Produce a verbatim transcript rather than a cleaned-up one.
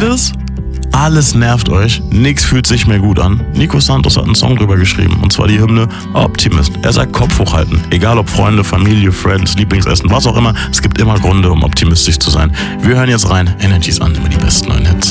ihr das? Alles nervt euch, nix fühlt sich mehr gut an. Nico Santos hat einen Song drüber geschrieben, und zwar die Hymne Optimist. Er sagt Kopf hochhalten, egal ob Freunde, Familie, Friends, Lieblingsessen, was auch immer. Es gibt immer Gründe, um optimistisch zu sein. Wir hören jetzt rein, Energies an, immer die besten neuen Hits.